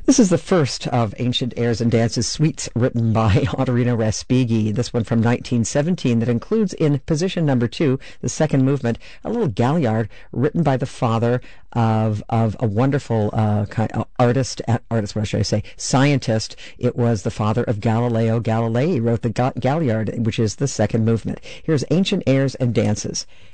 This is the first of Ancient Airs and Dances suites written by Ottorino Respighi. This one from 1917 that includes in position number 2, the second movement, a little Galliard written by the father of a wonderful scientist. It was the father of Galileo Galilei. He wrote the Galliard, which is the second movement. Here's Ancient Airs and Dances.